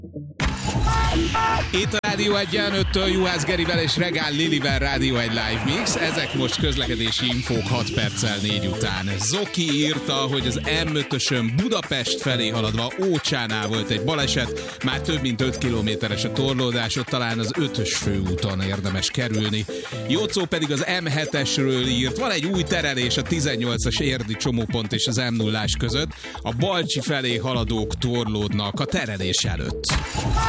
Itt a Rádió 1-től Juhász Gerivel és Regál Lilivel Rádió 1 Live Mix. Ezek most közlekedési infók 6 perccel 4 után. Zoki írta, hogy az M5-ösön Budapest felé haladva Ócsánál volt egy baleset. Már több mint 5 kilométeres a torlódás, ott talán az 5-ös főúton érdemes kerülni. Jocó pedig az M7-esről írt. Van egy új terelés a 18-as érdi csomópont és az M0-ás között. A Balcsi felé haladók torlódnak a terelés előtt.